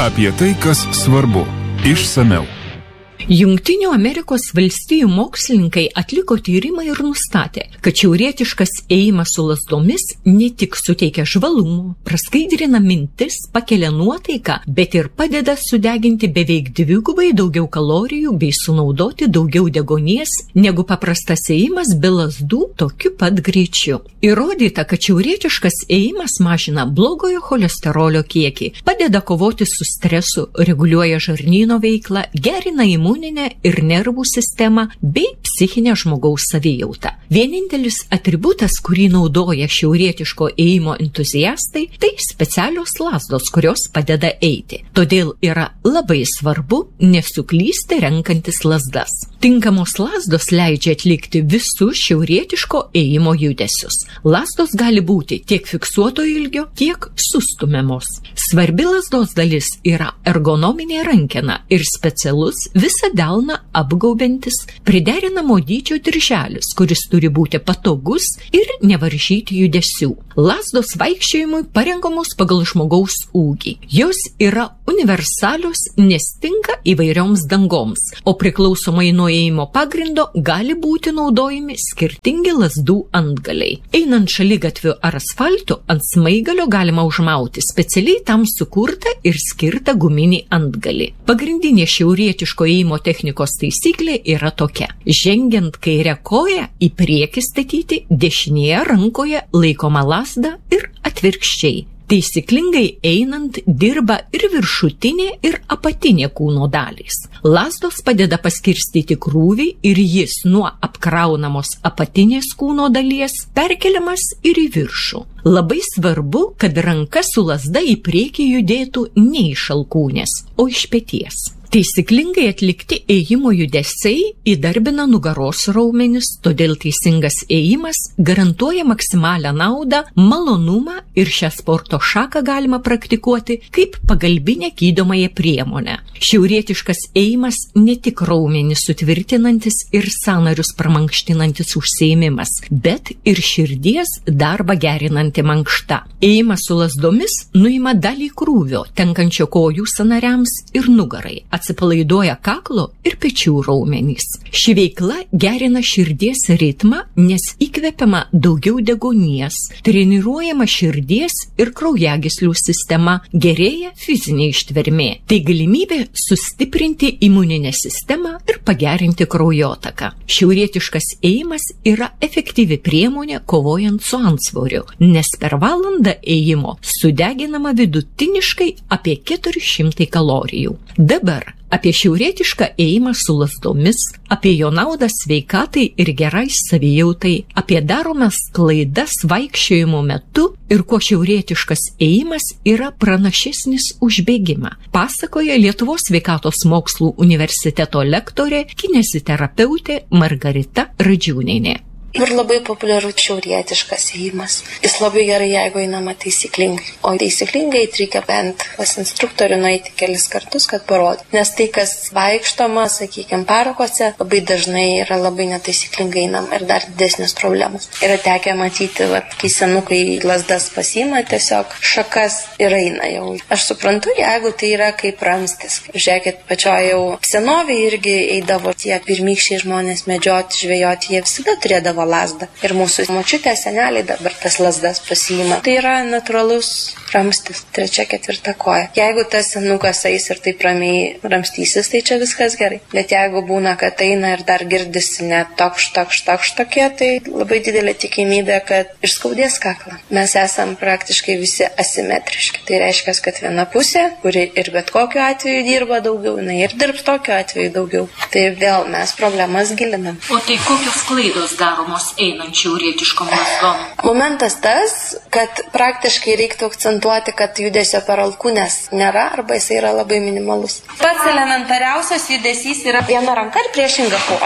Apie tai, kas svarbu. Išsamiau. Jungtinių Amerikos valstijų mokslininkai atliko tyrimą ir nustatė, kad šiaurietiškas ėjimas su lazdomis ne tik suteikia žvalumo, praskaidrina mintis, pakelia nuotaiką, bet ir padeda sudeginti beveik 2 daugiau kalorijų bei sunaudoti daugiau deguonies negu paprastas ėjimas be lazdų tokiu pat greičiu. Įrodyta, kad šiaurietiškas ėjimas mažina blogojo cholesterolio kiekį, padeda kovoti su stresu, reguliuoja žarnyno veiklą, gerina imuninę ir nervų sistemą bei psichinę žmogaus savijautą. Vienintelis atributas, kurį naudoja šiaurietiško ėjimo entuziastai, tai specialios lazdos, kurios padeda eiti. Todėl yra labai svarbu nesuklysti renkantis lazdas. Tinkamos lazdos leidžia atlikti visus šiaurietiško ėjimo judesius. Lazdos gali būti tiek fiksuoto ilgio, tiek sustumiamos. Svarbi lazdos dalis yra ergonominė rankena ir specialus visą delną apgaubiantis priderinamo dydžio dirželis, kuris turi būti patogus ir nevaržyti judesių. Lazdos vaikščiojimui parenkamos pagal žmogaus ūgį. Jos yra universalios, nes tinka įvairioms dangoms, o priklausomai nuo ėjimo pagrindo gali būti naudojami skirtingi lazdų antgaliai. Einant šaligatviu ar asfaltu, ant smaigalio galima užmauti specialiai tam sukurtą ir skirtą guminį antgalį. Pagrindinė šiaurietiško ėjimo technikos taisyklė yra tokia. Žengiant kairę koją į priekį statyti, dešinėje rankoje laikoma lazda ir atvirkščiai. Taisyklingai einant dirba ir viršutinė, ir apatinė kūno dalys. Lazdos padeda paskirstyti krūvį ir jis nuo apkraunamos apatinės kūno dalies perkeliamas ir į viršų. Labai svarbu, kad ranka su lazda į priekį judėtų ne iš alkūnės, o iš peties. Taisyklingai atlikti ėjimo judesiai įdarbina nugaros raumenis, todėl teisingas ėjimas garantuoja maksimalią naudą, malonumą ir šią sporto šaką galima praktikuoti kaip pagalbinę gydomąją priemonę. Šiaurietiškas ėjimas ne tik raumenį sutvirtinantis ir sąnarius pramankštinantis užsiėmimas, bet ir širdies darbą gerinanti mankšta. Ėjimas su lazdomis nuima dalį krūvio, tenkančio kojų sąnariams ir nugarai. Atsipalaiduoja kaklo ir pečių raumenys. Ši veikla gerina širdies ritmą, nes įkvepiama daugiau deguonies, treniruojama širdies ir kraujagyslių sistema, gerėja fizinė ištvermė. Tai galimybė sustiprinti imuninę sistemą ir pagerinti kraujotaką. Šiaurietiškas ėjimas yra efektyvi priemonė kovojant su antsvoriu, nes per valandą ėjimo sudeginama vidutiniškai apie 400 kalorijų. Dabar apie šiaurietišką ėjimą su lazdomis, apie jo naudą sveikatai ir gerai savijautai, apie daromas klaidas vaikščiojimo metu ir kuo šiaurietiškas ėjimas yra pranašesnis už bėgimą, pasakoja Lietuvos sveikatos mokslų universiteto lektorė, kineziterapeutė Margarita Radžiūnienė. Ir labai populiarus šiaurietiškas ėjimas. Jis labai gerai, jeigu einama taisyklingai. O taisyklingai reikia bent pas instruktorių nueiti kelis kartus, kad parodytų. Nes tai, kas vaikštoma, sakykime, parkuose, labai dažnai yra labai netaisyklingai einama ir dar didesnės problemos. Yra tekę matyti, kai senukai lazdas pasiima, tiesiog šakas ir eina jau. Aš suprantu, jeigu tai yra kaip ramstis. Žiūrėkit, pačioje jau senovėje irgi eidavo tie pirmykščiai žmonės medžioti, žvejoti, jie visada turėdavo lazdą. Ir mūsų močiutė, seneliai dabar tas lazdas pasiima. Tai yra natūralus ramstis, 3-4 koja. Jeigu tas senukas eis ir taip ramiai ramstysis, tai čia viskas gerai. Bet jeigu būna, kad eina ir dar girdisi net tokš tokie, tai labai didelė tikimybė, kad išskaudės kaklą. Mes esam praktiškai visi asimetriški. Tai reiškia, kad viena pusė, kuri ir bet kokiu atveju dirba daugiau, jinai ir dirbs tokiu atveju daugiau. Tai vėl mes problemas gilinam. O tai kokios klaidos daromos einant šiaurietiškom lazdom? Momentas tas, kad praktiškai reiktų akcentuoti, kad judesio per alkūnes nėra arba jis yra labai minimalus. Pats elementariausias judesys yra viena ranka ir priešinga koja.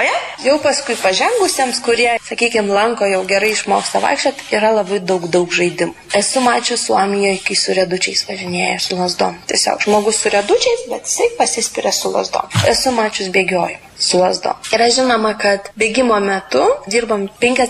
Jau paskui pažengusiems, kurie, sakykime, lanko jau gerai išmoksta vaikščioti, yra labai daug žaidimų. Esu mačius Suomijoje, kai su riedučiais važinėja su lazdom. Tiesiog žmogus su riedučiais, bet jisai pasispiria su lazdom. Esu mačius bėgiojimą su lazdom. Yra žinoma, kad bėgimo metu dirbam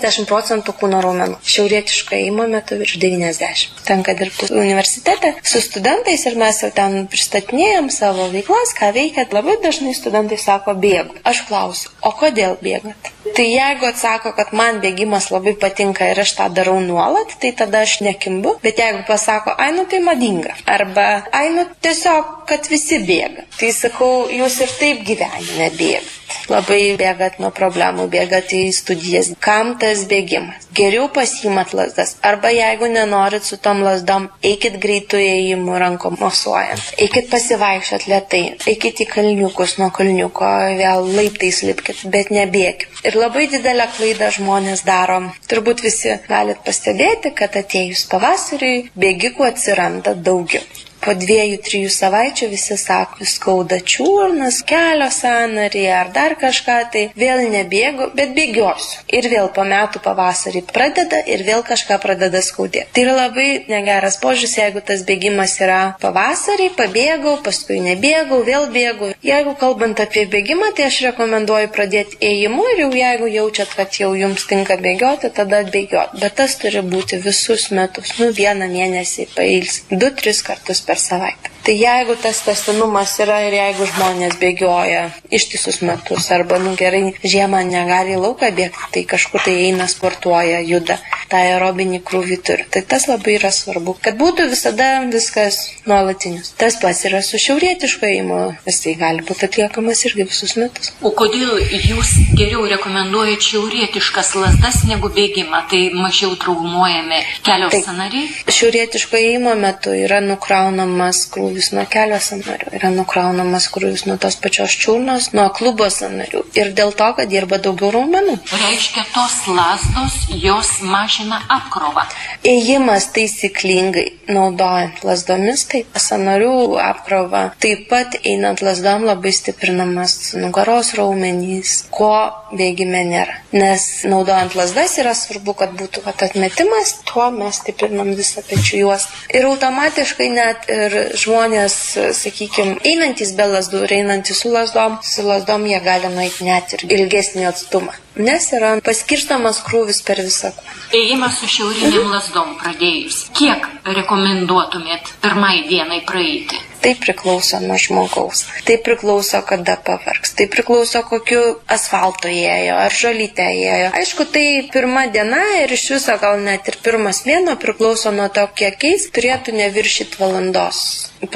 50% kūno raumenų. Šiaurietiško ėjimo metu virš 90%. Tenka dirbti universitete su studentais ir mes jau ten pristatinėjom savo veiklas, ką veikiat. Labai dažnai studentai sako bėgu. Aš klausiu, o kodėl bėgat? Tai jeigu atsako, kad man bėgimas labai patinka ir aš tą darau nuolat, tai tada aš nekimbu. Bet jeigu pasako, ai nu tai madinga. Arba, ai nu tiesiog, kad visi bėga. Tai sakau, jūs ir taip gyvenime bėgat. Labai bėgat nuo problemų, bėgat į studijas. Kam tas bėgimas? Geriau pasiimat lazdas. Arba jeigu nenorit su tom lazdom, eikit greitų ėjimų rankom mosuojant. Eikit pasivaikščiot lėtai. Eikit į kalniukus, nuo kalniuko vėl laiptais lipkit, bet nebėkit. Ir labai didelę klaidą žmonės daro. Turbūt visi galit pastebėti, kad atėjus pavasariui bėgikų atsiranda daugiau. Po 2-3 savaičių visi sako, skauda čiurnas, kelio sąnarį ar dar kažką, tai vėl nebėgu, bet bėgiosiu. Ir vėl po metų pavasarį pradeda ir vėl kažką pradeda skaudėti. Tai yra labai negeras požiūris, jeigu tas bėgimas yra pavasarį, pabėgau, paskui nebėgau, vėl bėgau. Jeigu kalbant apie bėgimą, tai aš rekomenduoju pradėti ėjimu ir jau jeigu jaučiat, kad jau jums tinka bėgioti, tada bėgioti. Bet tas turi būti visus metus, 1 mėnesį pailsi, 2-3 kartus per savaitę. Tai jeigu tas tęstinumas yra ir jeigu žmonės bėgioja ištisus metus arba, gerai, žiemą negali į lauką bėgti, tai kažkur tai eina, sportuoja, juda, tą aerobinį krūvį turi. Tai tas labai yra svarbu, kad būtų visada viskas nuolatinis. Tas pats yra su šiaurietišku ėjimu, jisai gali būti atliekamas irgi visus metus. O kodėl jūs geriau rekomenduojate šiaurietiškas lazdas negu bėgimą? Tai mažiau traumuojami kelio sąnariai? Šiaurietiško ėjimo metu yra nukraunamas krūvis nuo kelio sąnarių, yra nukraunamas krūvis nuo tos pačios čiurnos, nuo klubo sąnarių ir dėl to, kad dirba daugiau raumenų. Reiškia, tos lazdos, jos mažina apkrovą. Ėjimas taisyklingai, naudojant lazdomis, tai sąnarių apkrova. Taip pat einant lazdom labai stiprinamas nugaros raumenys, ko bėgime nėra. Nes naudojant lazdas yra svarbu, kad būtų atmetimas, tuo mes stiprinam visą pečių juostą. Ir automatiškai net ir žmonės, sakykime, einantis be lazdų ir einantis su lazdom jie gali nueiti net ir ilgesnį atstumą. Nes yra paskirstamas krūvis per visą kūną. Ėjimas su šiauriniam lazdom pradėjus. Kiek rekomenduotumėt pirmai dienai praeiti? Tai priklauso nuo žmogaus. Tai priklauso, kada pavargs. Tai priklauso, kokiu asfalto ėjo, ar žolyte ėjo. Aišku, tai pirma diena ir iš viso gal net ir pirmas mėnuo priklauso nuo to, kiek eis, turėtų neviršyti valandos.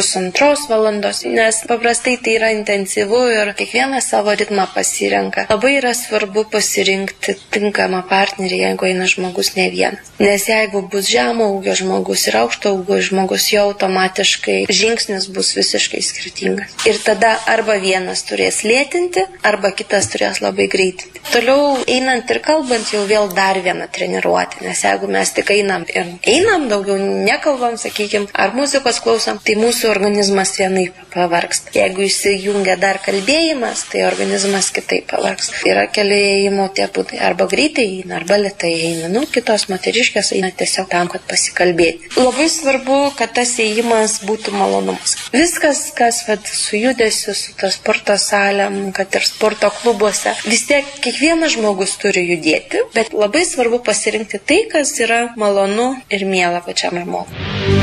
1,5 valandos, nes paprastai tai yra intensyvu ir kiekvienas savo ritmą pasirenka. Labai yra svarbu pasirinkti tinkamą partnerį, jeigu eina žmogus ne vienas. Nes jeigu bus žemo ūgio žmogus ir aukšto ūgio žmogus, jau automatiškai žingsnis bus visiškai skirtingas. Ir tada arba vienas turės lėtinti, arba kitas turės labai greitinti. Toliau einant ir kalbant jau vėl dar vieną treniruotę, nes jeigu mes tik einam, daugiau nekalbam, sakykime, ar muzikos klausom, tai mūsų organizmas vienaip pavargsta. Jeigu įsijungia dar kalbėjimas, tai organizmas kitaip pavargsta. Yra keli ėjimo tie būdai, arba greitai eina, arba lėtai eina. Kitos moteriškės eina tiesiog tam, kad pasikalbėti. Labai svarbu, kad tas ėjimas būtų malonumas. Viskas, kas su judesiu, su ta sporto salėm, kad ir sporto klubuose, vis tiek kiekvienas žmogus turi judėti, bet labai svarbu pasirinkti tai, kas yra malonu ir miela pačiam žmogui.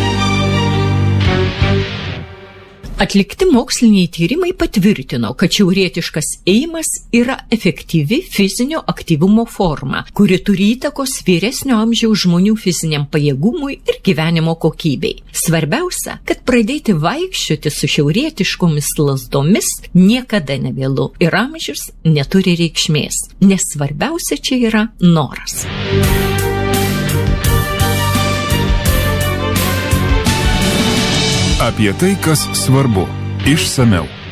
Atlikti moksliniai tyrimai patvirtino, kad šiaurietiškas ėjimas yra efektyvi fizinio aktyvumo forma, kuri turi įtakos vyresnio amžiaus žmonių fiziniam pajėgumui ir gyvenimo kokybei. Svarbiausia, kad pradėti vaikščioti su šiaurietiškomis lazdomis niekada nevėlu ir amžius neturi reikšmės, nes svarbiausia čia yra noras. Apie tai, kas svarbu, išsamiau.